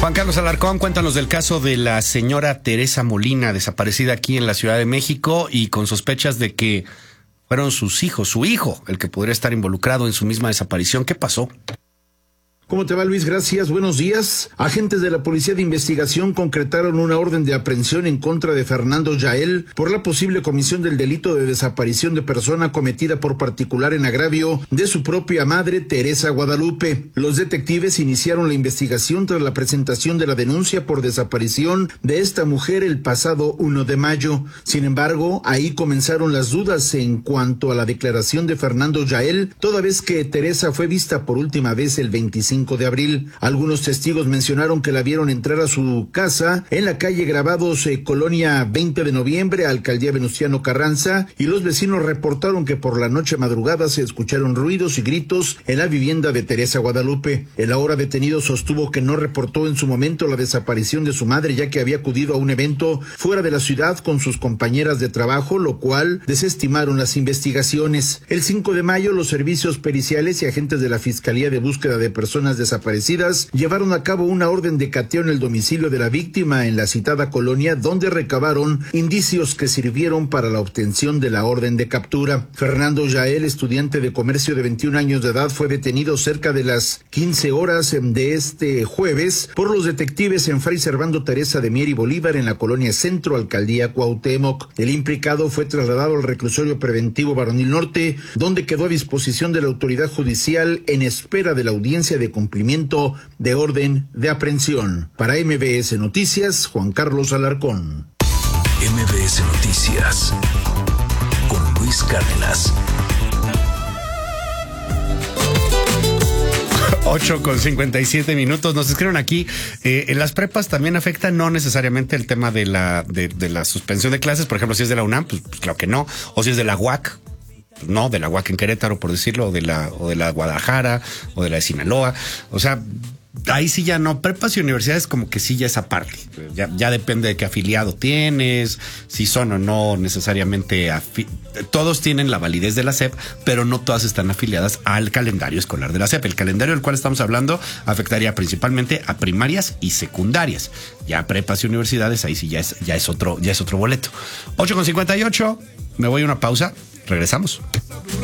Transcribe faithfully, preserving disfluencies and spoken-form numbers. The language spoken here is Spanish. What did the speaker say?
Juan Carlos Alarcón, cuéntanos del caso de la señora Teresa Molina, desaparecida aquí en la Ciudad de México y con sospechas de que fueron sus hijos, su hijo, el que podría estar involucrado en su misma desaparición. ¿Qué pasó? ¿Cómo te va, Luis? Gracias. Buenos días. Agentes de la Policía de Investigación concretaron una orden de aprehensión en contra de Fernando Yael por la posible comisión del delito de desaparición de persona cometida por particular en agravio de su propia madre, Teresa Guadalupe. Los detectives iniciaron la investigación tras la presentación de la denuncia por desaparición de esta mujer el pasado uno de mayo. Sin embargo, ahí comenzaron las dudas en cuanto a la declaración de Fernando Yael, toda vez que Teresa fue vista por última vez el veinticinco de abril. Algunos testigos mencionaron que la vieron entrar a su casa en la calle Grabados, eh, Colonia veinte de noviembre, Alcaldía Venustiano Carranza, y los vecinos reportaron que por la noche madrugada se escucharon ruidos y gritos en la vivienda de Teresa Guadalupe. El ahora detenido sostuvo que no reportó en su momento la desaparición de su madre, ya que había acudido a un evento fuera de la ciudad con sus compañeras de trabajo, lo cual desestimaron las investigaciones. El cinco de mayo, los servicios periciales y agentes de la Fiscalía de Búsqueda de Personas Desaparecidas llevaron a cabo una orden de cateo en el domicilio de la víctima en la citada colonia, donde recabaron indicios que sirvieron para la obtención de la orden de captura. Fernando Yael, estudiante de comercio de veintiún años de edad, fue detenido cerca de las quince horas de este jueves por los detectives en Fray Servando Teresa de Mier y Bolívar en la colonia Centro, Alcaldía Cuauhtémoc. El implicado fue trasladado al reclusorio preventivo Varonil Norte, donde quedó a disposición de la autoridad judicial en espera de la audiencia de cumplimiento de orden de aprehensión. Para M B S Noticias, Juan Carlos Alarcón. M B S Noticias con Luis Cárdenas. ocho con cincuenta y siete minutos. Nos escriben aquí, eh, en las prepas también afecta no necesariamente el tema de la, de, de la suspensión de clases. Por ejemplo, si es de la UNAM, pues, pues claro que no. O si es de la U A C, no, de la U A C en Querétaro, por decirlo, o de la, o de la Guadalajara, o de la de Sinaloa. O sea, ahí sí ya no. Prepas y universidades como que sí ya esa parte. Ya, ya depende de qué afiliado tienes, si son o no necesariamente afi- todos tienen la validez de la S E P, pero no todas están afiliadas al calendario escolar de la S E P. El calendario del cual estamos hablando afectaría principalmente a primarias y secundarias. Ya prepas y universidades, ahí sí ya es, ya es otro, ya es otro boleto. ocho con cincuenta y ocho, me voy a una pausa. Regresamos.